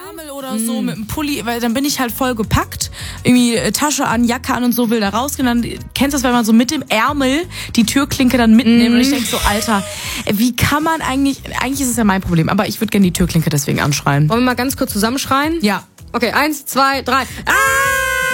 Ärmel oder so mit einem Pulli, weil dann bin ich halt voll gepackt, irgendwie Tasche an, Jacke an und so, will da rausgehen. Dann kennst du das, wenn man so mit dem Ärmel die Türklinke dann mitnimmt und ich denk so, Alter, wie kann man eigentlich ist es ja mein Problem, aber ich würde gerne die Türklinke deswegen anschreien. Wollen wir mal ganz kurz zusammenschreien? Ja. Okay, 1, 2, 3. Ah!